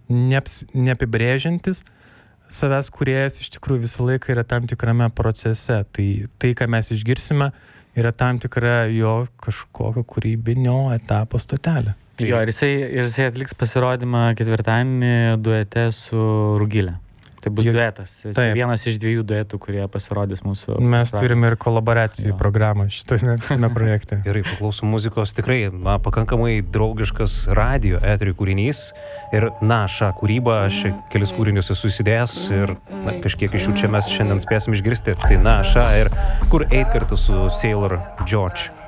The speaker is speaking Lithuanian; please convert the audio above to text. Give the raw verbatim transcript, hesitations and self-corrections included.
neaps, neapibrėžiantis savęs kūrėjas iš tikrųjų visą laiką yra tam tikrame procese. Tai, tai ką mes išgirsime, yra tam tikra jo kažkokio kūrybinio etapo stotelė. Jo, ir jisai, ir jisai atliks pasirodymą ketvirtadienį duete su Rugile. Tai bus duetas. Tai vienas iš dviejų duetų, kurie pasirodys mūsų... Mes turime ir kolaboracijų programą šitame visame projekte. Gerai, paklausom muzikos. Tikrai na, pakankamai draugiškas radio eterių kūrinys. Ir na, šią kūrybą, aš kelis kūrinius esu įsidėjęs ir na, kažkiek iš jų čia mes šiandien spėsim išgirsti. Tai na, šią ir kur eit kartu su Sailor George.